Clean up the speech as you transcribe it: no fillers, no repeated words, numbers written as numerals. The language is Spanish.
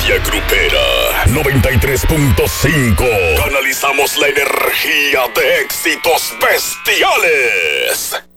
energía grupera. 93.5. Canalizamos la energía de éxitos bestiales.